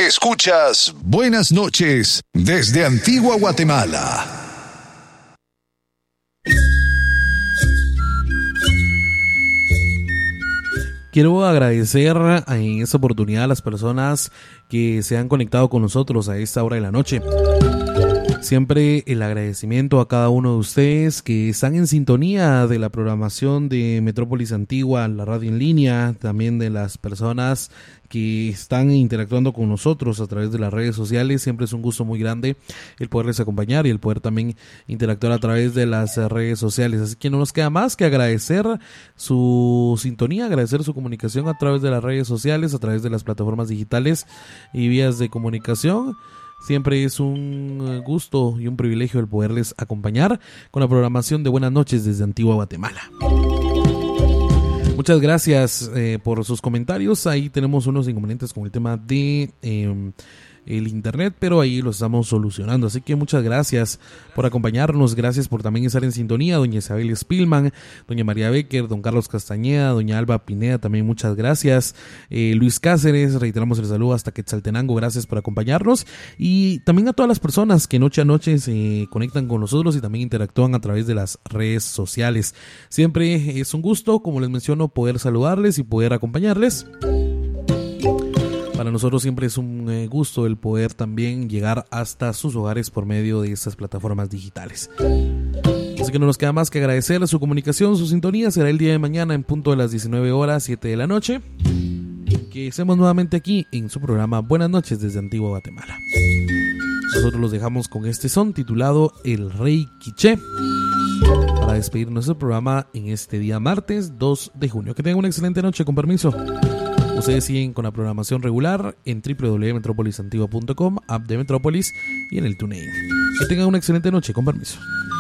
Escuchas Buenas noches desde Antigua Guatemala. Quiero agradecer en esta oportunidad a las personas que se han conectado con nosotros a esta hora de la noche. Siempre el agradecimiento a cada uno de ustedes que están en sintonía de la programación de Metrópolis Antigua, la radio en línea, también de las personas que están interactuando con nosotros a través de las redes sociales. Siempre es un gusto muy grande el poderles acompañar y el poder también interactuar a través de las redes sociales. Así que no nos queda más que agradecer su sintonía, agradecer su comunicación a través de las redes sociales, a través de las plataformas digitales y vías de comunicación. Siempre es un gusto y un privilegio el poderles acompañar con la programación de Buenas noches desde Antigua Guatemala. Muchas gracias por sus comentarios. Ahí tenemos unos inconvenientes con el tema de el internet, pero ahí lo estamos solucionando. Así que muchas gracias por acompañarnos. Gracias por también estar en sintonía. Doña Isabel Spillman, doña María Becker, don Carlos Castañeda, doña Alba Pineda, también muchas gracias. Luis Cáceres, reiteramos el saludo hasta Quetzaltenango. Gracias por acompañarnos. Y también a todas las personas que noche a noche se conectan con nosotros y también interactúan a través de las redes sociales. Siempre es un gusto, como les menciono, poder saludarles y poder acompañarles. Para nosotros siempre es un gusto el poder también llegar hasta sus hogares por medio de estas plataformas digitales. Así que no nos queda más que agradecer su comunicación, su sintonía. Será el día de mañana en punto de las 19 horas, 7 de la noche, que estemos nuevamente aquí en su programa Buenas noches desde Antigua Guatemala. Nosotros los dejamos con este son titulado El Rey Quiché para despedir nuestro programa en este día martes 2 de junio. Que tengan una excelente noche, con permiso. Ustedes siguen con la programación regular en www.metropolisantigua.com, app de Metrópolis y en el TuneIn. Que tengan una excelente noche, con permiso.